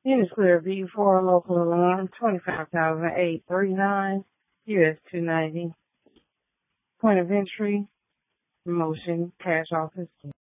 Units clear V4 local alarm 25,839 US 290. Point of entry, motion, cash office.